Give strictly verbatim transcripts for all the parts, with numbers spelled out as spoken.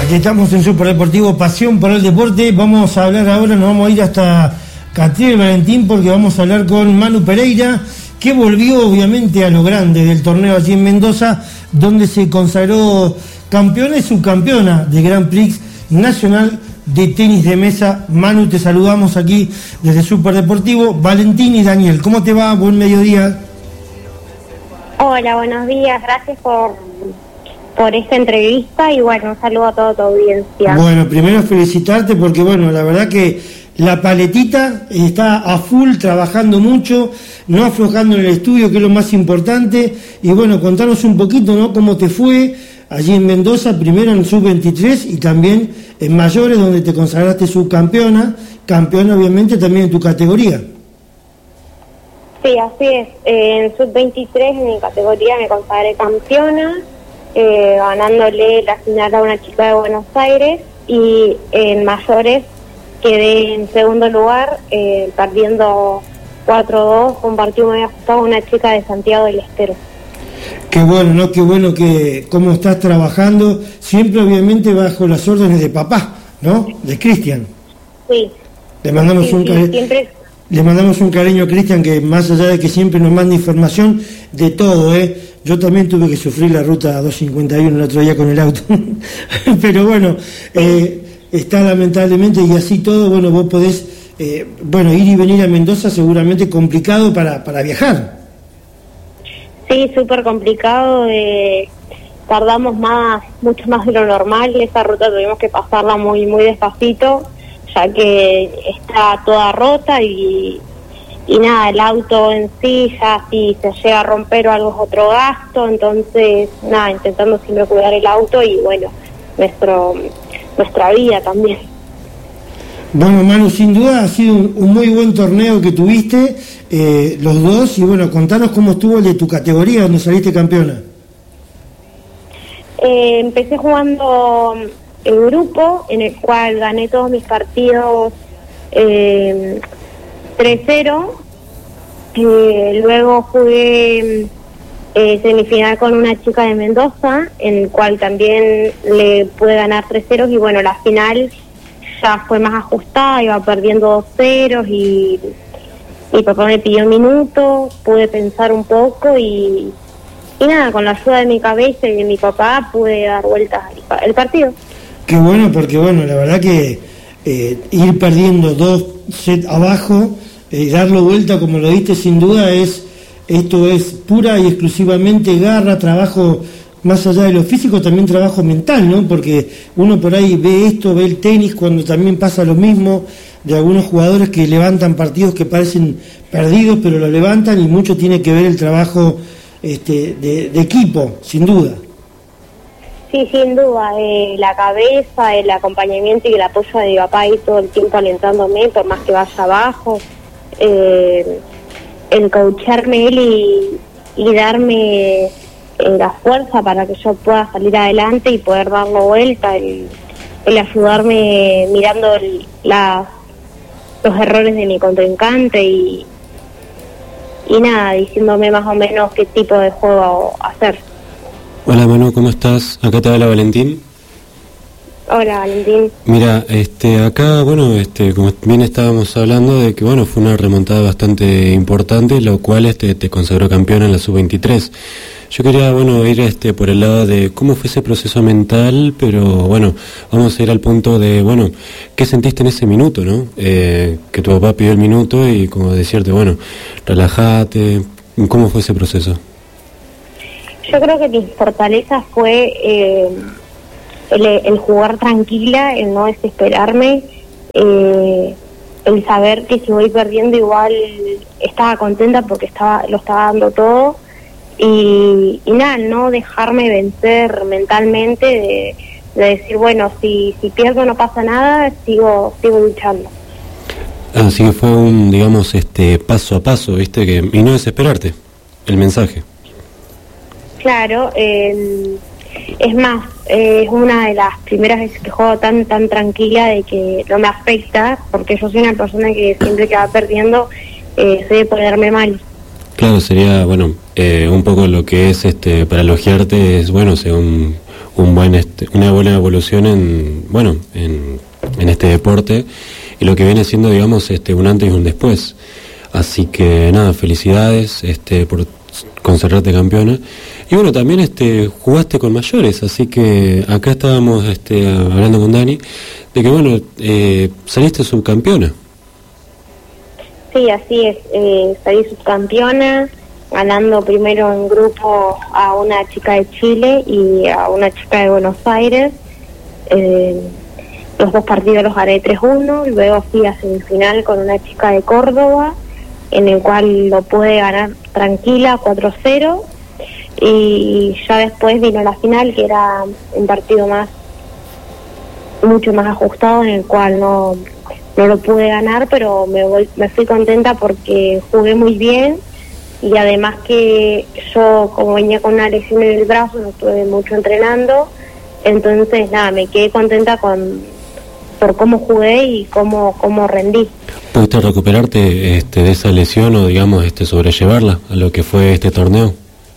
Aquí estamos en Superdeportivo, pasión por el deporte. Vamos a hablar ahora, nos vamos a ir hasta Catriel Valentín porque vamos a hablar con Manu Pereira, que volvió obviamente a lo grande del torneo allí en Mendoza, donde se consagró campeona y subcampeona de Grand Prix Nacional de Tenis de Mesa. Manu, te saludamos aquí desde Superdeportivo. Valentín y Daniel, ¿cómo te va? Buen mediodía. Hola, buenos días, gracias por, por esta entrevista y bueno, un saludo a toda tu audiencia. Bueno, primero felicitarte porque bueno, la verdad que la paletita está a full, trabajando mucho, no aflojando en el estudio, que es lo más importante. Y bueno, contanos un poquito, ¿no?, cómo te fue allí en Mendoza, primero en sub veintitrés y también en mayores, donde te consagraste subcampeona, campeona obviamente también en tu categoría. Sí, así es. Eh, en sub veintitrés, en mi categoría, me consagré campeona, eh, ganándole la final a una chica de Buenos Aires, y en mayores quedé en segundo lugar, eh, perdiendo cuatro dos, un partido muy ajustado, una chica de Santiago del Estero. Qué bueno, ¿no? Qué bueno que cómo estás trabajando, siempre obviamente bajo las órdenes de papá, ¿no? De Cristian. Sí. Le mandamos sí, un sí, cariño. siempre... Le mandamos un cariño a Cristian, que más allá de que siempre nos manda información de todo, ¿eh? Yo también tuve que sufrir la ruta doscientos cincuenta y uno el otro día con el auto. Pero bueno, eh, está lamentablemente, y así todo, bueno, vos podés, eh, bueno, ir y venir a Mendoza seguramente complicado para, para viajar. Sí, súper complicado, eh, tardamos más, mucho más de lo normal, esa ruta tuvimos que pasarla muy, muy despacito, ya que está toda rota y, y nada, el auto en sí ya si se llega a romper o algo es otro gasto, entonces nada, intentando siempre cuidar el auto y bueno, nuestro nuestra vida también. Bueno, Manu, sin duda ha sido un, un muy buen torneo que tuviste, eh, los dos, y bueno, contanos cómo estuvo el de tu categoría donde saliste campeona. Eh, empecé jugando el grupo, en el cual gané todos mis partidos eh, tres cero, eh, luego jugué eh, semifinal con una chica de Mendoza, en el cual también le pude ganar tres cero, y bueno, la final ya fue más ajustada, iba perdiendo dos ceros y mi papá me pidió un minuto, pude pensar un poco y, y nada, con la ayuda de mi cabeza y de mi papá pude dar vueltas el partido. Qué bueno, porque bueno, la verdad que eh, ir perdiendo dos sets abajo, eh, darlo vuelta como lo diste, sin duda es, esto es pura y exclusivamente garra, trabajo más allá de lo físico, también trabajo mental, ¿no? Porque uno por ahí ve esto, ve el tenis, cuando también pasa lo mismo de algunos jugadores que levantan partidos que parecen perdidos, pero lo levantan, y mucho tiene que ver el trabajo este, de, de equipo, sin duda. Sí, sin duda, eh, la cabeza, el acompañamiento y el apoyo de mi papá ahí todo el tiempo alentándome, por más que vaya abajo, eh, el coacharme él y, y darme eh, la fuerza para que yo pueda salir adelante y poder darlo vuelta, el, el ayudarme mirando el, la, los errores de mi contrincante y, y nada, diciéndome más o menos qué tipo de juego hacer. Hola Manu, ¿cómo estás? Acá te habla Valentín. Hola Valentín. Mira, este, acá, bueno, este, como bien estábamos hablando de que, bueno, fue una remontada bastante importante, lo cual este, te consagró campeona en la sub veintitrés. Yo quería, bueno, ir este, por el lado de cómo fue ese proceso mental, pero bueno, vamos a ir al punto de, bueno, ¿qué sentiste en ese minuto, no? Eh, que tu papá pidió el minuto y como decirte, bueno, relájate, ¿cómo fue ese proceso? Yo creo que mi fortaleza fue eh, el, el jugar tranquila, el no desesperarme, eh, el saber que si voy perdiendo igual estaba contenta porque estaba lo estaba dando todo y, y nada, no dejarme vencer mentalmente de, de decir, bueno, si, si pierdo no pasa nada, sigo sigo luchando. Así que fue un, digamos, este paso a paso, ¿viste? Que, y no desesperarte, el mensaje. Claro, eh, es más, eh, es una de las primeras veces que juego tan tan tranquila de que no me afecta, porque yo soy una persona que siempre que va perdiendo eh, soy de ponerme mal. Claro, sería, bueno, eh, un poco lo que es este para elogiarte es, bueno, sea un, un buen este, una buena evolución en bueno en, en este deporte y lo que viene siendo, digamos, este un antes y un después. Así que nada, felicidades este por consagrarte campeona. Y bueno, también este jugaste con mayores, así que acá estábamos este hablando con Dani de que bueno, eh, saliste subcampeona. Sí, así es, eh, salí subcampeona, ganando primero en grupo a una chica de Chile y a una chica de Buenos Aires. Eh, los dos partidos los gané tres uno, luego fui a semifinal con una chica de Córdoba, en el cual lo pude ganar tranquila, cuatro cero, y ya después vino la final, que era un partido más, mucho más ajustado, en el cual no, no lo pude ganar, pero me, voy, me fui contenta porque jugué muy bien. Y además que yo, como venía con una lesión en el brazo, no estuve mucho entrenando, entonces nada, me quedé contenta con por cómo jugué y cómo cómo rendí. ¿Pudiste recuperarte este, de esa lesión o, digamos, este sobrellevarla a lo que fue este torneo?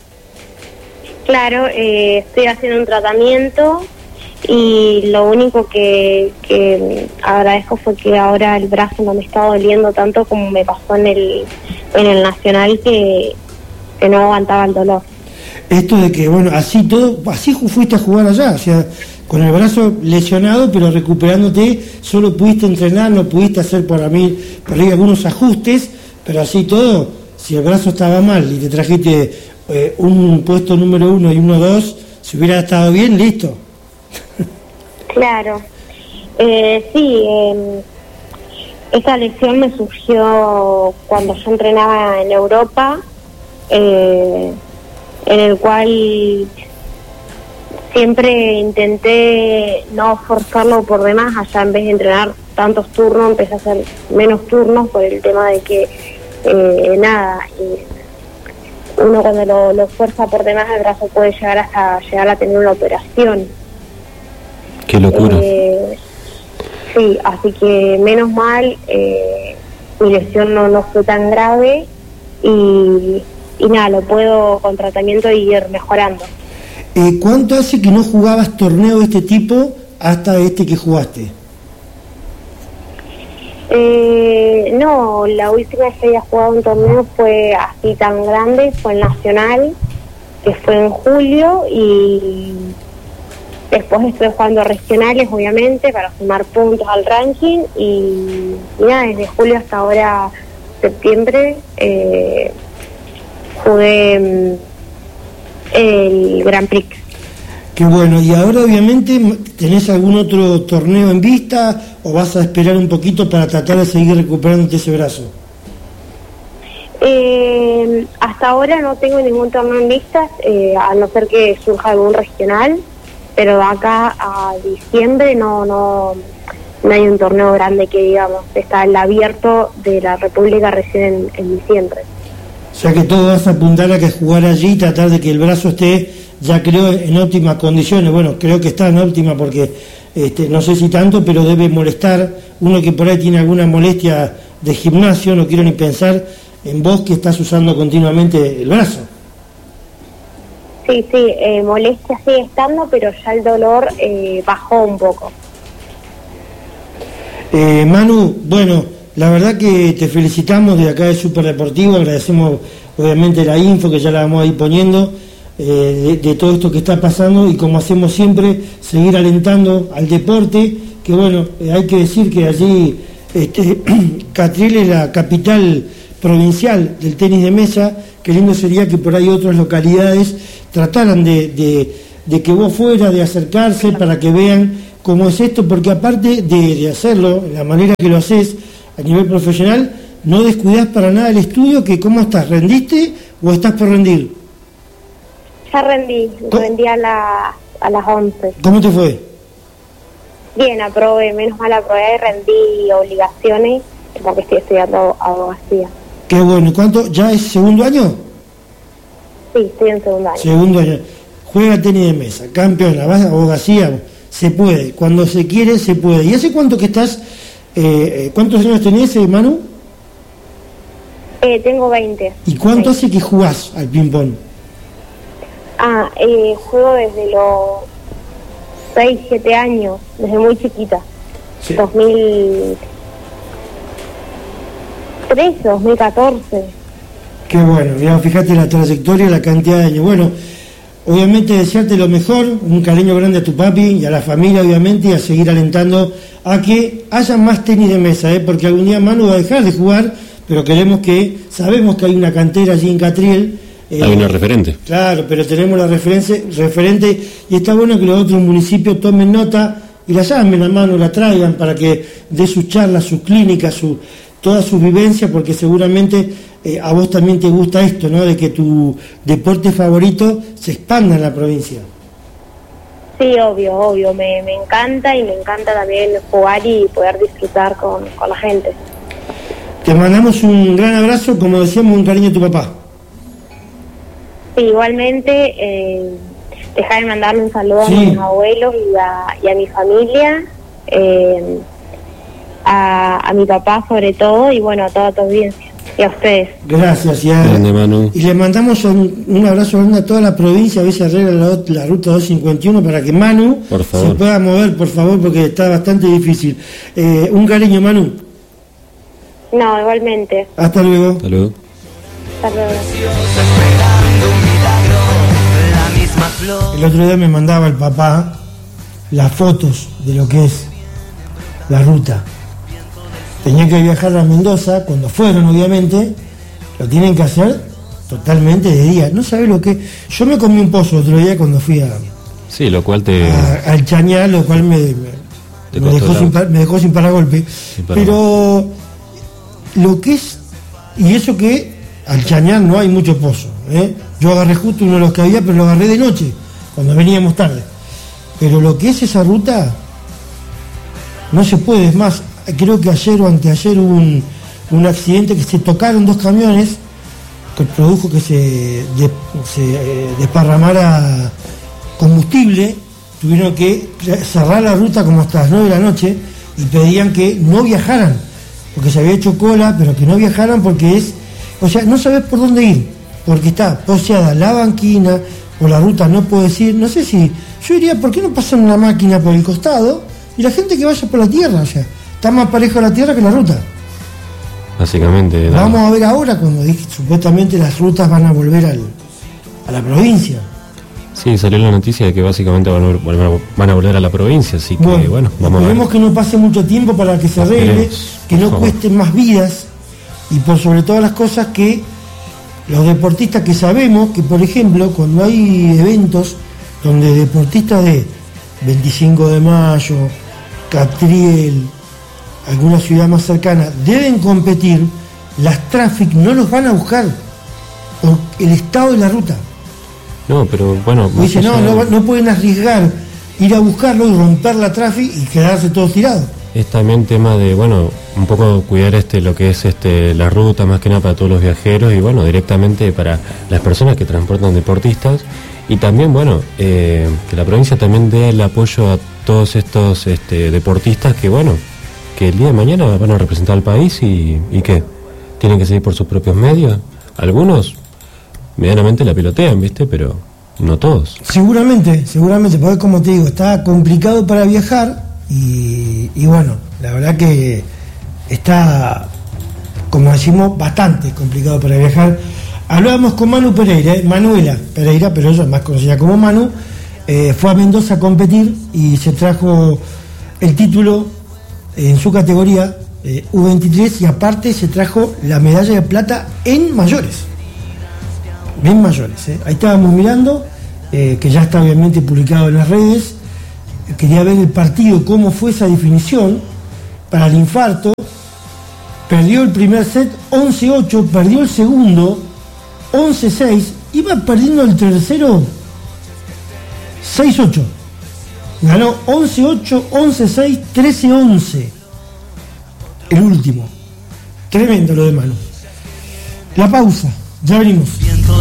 Claro, eh, estoy haciendo un tratamiento y lo único que, que agradezco fue que ahora el brazo no me está doliendo tanto como me pasó en el en el Nacional, que, que no aguantaba el dolor. Esto de que, bueno, así todo, así fuiste a jugar allá, o sea, con el brazo lesionado, pero recuperándote, solo pudiste entrenar, no pudiste hacer por mí, por ahí algunos ajustes, pero así todo, si el brazo estaba mal y te trajiste eh, un puesto número uno y uno dos, si hubiera estado bien, listo. Claro, eh, sí, eh, esa lesión me surgió cuando yo entrenaba en Europa, eh, en el cual siempre intenté no forzarlo por demás. Allá, en vez de entrenar tantos turnos, empecé a hacer menos turnos por el tema de que eh, nada, eh, uno cuando lo, lo fuerza por demás, el brazo puede llegar hasta llegar a tener una operación. Qué locura. Eh, sí, así que menos mal, eh, mi lesión no, no fue tan grave y, y nada, lo puedo con tratamiento ir mejorando. Eh, ¿Cuánto hace que no jugabas torneo de este tipo hasta este que jugaste? Eh, no, la última vez que había jugado un torneo fue así tan grande, fue el Nacional, que fue en julio, y después estuve jugando regionales, obviamente, para sumar puntos al ranking, y, y nada, desde julio hasta ahora, septiembre, eh, jugué mm, el Grand Prix. Qué bueno, y ahora obviamente, ¿tenés algún otro torneo en vista o vas a esperar un poquito para tratar de seguir recuperándote ese brazo? Eh, hasta ahora no tengo ningún torneo en vista, eh, a no ser que surja algún regional, pero de acá a diciembre no no no hay un torneo grande que digamos. Está el abierto de la República recién en, en diciembre. O sea que todo vas a apuntar a que jugar allí y tratar de que el brazo esté, ya creo, en óptimas condiciones. Bueno, creo que está en óptima porque este, no sé si tanto, pero debe molestar. Uno que por ahí tiene alguna molestia de gimnasio, no quiero ni pensar en vos que estás usando continuamente el brazo. Sí, sí, eh, molestia sigue estando, pero ya el dolor eh, bajó un poco. Eh, Manu, bueno, la verdad que te felicitamos de acá de Super Deportivo, agradecemos obviamente la info que ya la vamos a ir poniendo, eh, de, de todo esto que está pasando, y como hacemos siempre, seguir alentando al deporte, que bueno, eh, hay que decir que allí este, Catriel es la capital provincial del tenis de mesa. Qué lindo sería que por ahí otras localidades trataran de, de, de que vos fueras, de acercarse para que vean cómo es esto, porque aparte de, de hacerlo, la manera que lo haces a nivel profesional, no descuidás para nada el estudio. Que ¿cómo estás? ¿Rendiste o estás por rendir? Ya rendí, ¿Cómo? rendí a, la, a las once. ¿Cómo te fue? Bien, aprobé, menos mal aprobé y rendí obligaciones, porque estoy estudiando abogacía. Qué bueno. ¿Cuánto? ¿Ya es segundo año? Sí, estoy en segundo año. Segundo año. Juega tenis de mesa, campeona, vas a abogacía, se puede. Cuando se quiere, se puede. ¿Y hace cuánto que estás, eh, cuántos años tenés, eh, Manu? Eh, tengo veinte. ¿Y cuánto veinte. hace que jugás al ping-pong? Ah, eh, juego desde los seis, siete años, desde muy chiquita. Sí. dos mil trece, dos mil catorce. Qué bueno, mirá, fíjate la trayectoria, la cantidad de años. Bueno, obviamente desearte lo mejor, un cariño grande a tu papi y a la familia, obviamente, y a seguir alentando a que haya más tenis de mesa, ¿eh? Porque algún día Manu va a dejar de jugar, pero queremos que, sabemos que hay una cantera allí en Catriel. Eh, hay una referente. Claro, pero tenemos la referencia, referente, y está bueno que los otros municipios tomen nota y la llamen a Manu, la traigan para que dé sus charlas, sus clínicas, su, todas sus vivencias, porque seguramente eh, a vos también te gusta esto, ¿no? De que tu deporte favorito se expanda en la provincia. Sí, obvio, obvio, me, me encanta y me encanta también jugar y poder disfrutar con, con la gente. Te mandamos un gran abrazo, como decíamos, un cariño a tu papá. Sí, igualmente, eh, deja de mandarle un saludo sí. a mis abuelos y a, y a mi familia, eh, a, a mi papá sobre todo, y bueno, a toda tu audiencia, y a ustedes. Gracias, y, a, grande, Manu. Y le mandamos un, un abrazo grande a toda la provincia, a ver si arregla la, la ruta doscientos cincuenta y uno para que Manu se pueda mover, por favor, porque está bastante difícil. Eh, un cariño, Manu. No, igualmente. Hasta luego. Hasta luego. Hasta luego. El otro día me mandaba el papá las fotos de lo que es la ruta. Tenía que viajar a Mendoza, cuando fueron obviamente, lo tienen que hacer totalmente de día. No sabés lo que... Yo me comí un pozo el otro día cuando fui a... Sí, lo cual te... A, al Chañar, lo cual me, me, me, dejó, sin, me dejó sin paragolpe. Sin Pero lo que es... Y eso que al Chañar no hay mucho pozo, ¿eh? Yo agarré justo uno de los que había, pero lo agarré de noche, cuando veníamos tarde. Pero lo que es esa ruta, no se puede. Es más, creo que ayer o anteayer hubo un, un accidente que se tocaron dos camiones, que produjo que se, de, se eh, desparramara combustible. Tuvieron que cerrar la ruta como hasta las nueve de la noche y pedían que no viajaran, porque se había hecho cola, pero que no viajaran porque es... O sea, no sabés por dónde ir, porque está poseada la banquina, o la ruta no puedes ir. No sé si... Yo diría, ¿por qué no pasan una máquina por el costado y la gente que vaya por la tierra? O sea, está más parejo la tierra que la ruta. Básicamente... Vamos a ver ahora cuando dije, supuestamente las rutas van a volver al, a la provincia. Sí, salió la noticia de que básicamente van a volver, van a, volver a la provincia, así que bueno, bueno vamos a ver. Esperemos que no pase mucho tiempo para que se arregle, que no cuesten más vidas, y por sobre todas las cosas que los deportistas, que sabemos que, por ejemplo, cuando hay eventos donde deportistas de veinticinco de mayo, Catriel, alguna ciudad más cercana, deben competir, las Traffic no los van a buscar por el estado de la ruta. No, pero bueno... Dice, no, no, no pueden arriesgar ir a buscarlo y romper la Traffic y quedarse todos tirados. Es también tema de, bueno, un poco cuidar este lo que es este la ruta, más que nada para todos los viajeros y, bueno, directamente para las personas que transportan deportistas. Y también, bueno, eh, que la provincia también dé el apoyo a todos estos este, deportistas que, bueno, que el día de mañana van a representar al país y, y ¿qué? Tienen que seguir por sus propios medios. Algunos medianamente la pilotean, ¿viste? Pero no todos. Seguramente, seguramente, porque como te digo, está complicado para viajar y, y bueno, la verdad que está, como decimos, bastante complicado para viajar. Hablábamos con Manu Pereira, ¿eh? Manuela Pereira, pero ella es más conocida como Manu, eh, fue a Mendoza a competir y se trajo el título en su categoría eh, U veintitrés y aparte se trajo la medalla de plata en mayores. Bien mayores, ¿eh? Ahí estábamos mirando, eh, que ya está obviamente publicado en las redes. Quería ver el partido, cómo fue esa definición para el infarto. Perdió el primer set once ocho, perdió el segundo once seis, iba perdiendo el tercero seis ocho. Ganó once ocho, once seis, trece once. El último. Tremendo lo de Manu. La pausa, ya venimos.